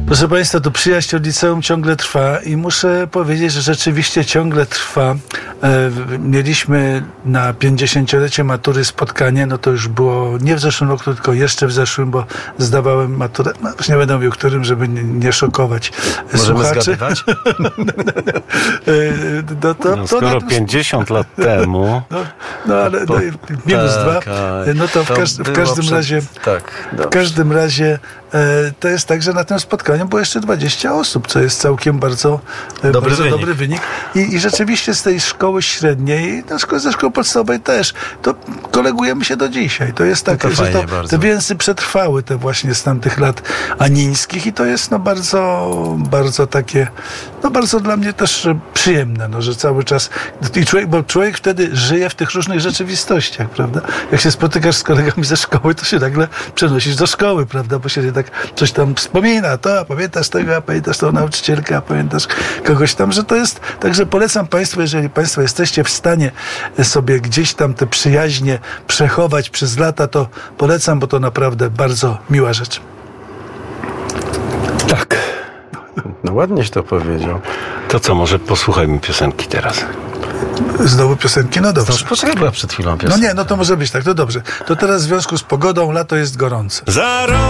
Proszę Państwa, to przyjaźń od liceum ciągle trwa i muszę powiedzieć, że rzeczywiście ciągle trwa. Mieliśmy na 50-lecie matury spotkanie, no to już było nie w zeszłym roku, tylko jeszcze w zeszłym, bo zdawałem maturę, no już nie będę mówił którym, żeby nie szokować Możemy słuchaczy. zgadywać? Skoro 50 lat temu... ale minus tak, 2, no to w każdym razie... Tak, w każdym razie to jest tak, że na tym spotkaniu było jeszcze 20 osób, co jest całkiem bardzo dobry wynik. I rzeczywiście z tej szkoły średniej, ze szkoły podstawowej też, to kolegujemy się do dzisiaj. To jest tak, że te więzy przetrwały te właśnie z tamtych lat anińskich i to jest bardzo takie, bardzo dla mnie też przyjemne, że cały czas bo człowiek wtedy żyje w tych różnych rzeczywistościach, prawda? Jak się spotykasz z kolegami ze szkoły, to się nagle przenosisz do szkoły, prawda? Bo się tak coś tam wspomina, a pamiętasz tego, a pamiętasz tą nauczycielkę, a pamiętasz kogoś tam, że to jest, także polecam Państwu, jeżeli Państwo jesteście w stanie sobie gdzieś tam te przyjaźnie przechować przez lata, to polecam, bo to naprawdę bardzo miła rzecz. Tak. No ładnieś to powiedział. To co, może posłuchajmy piosenki teraz? Znowu piosenki? No dobrze. Poczekaj, była przed chwilą piosenka. No nie, to może być tak, to dobrze. To teraz w związku z pogodą lato jest gorące.